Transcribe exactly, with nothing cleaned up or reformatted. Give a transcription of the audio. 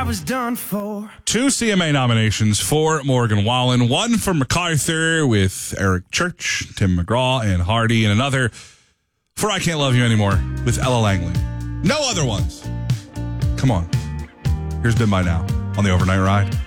was done for. Two C M A nominations for Morgan Wallen. One for MacArthur with Eric Church, Tim McGraw, and Hardy. And another for I Can't Love You Anymore with Ella Langley. No other ones. Come on. Here's Been By Now on the Overnight Ride.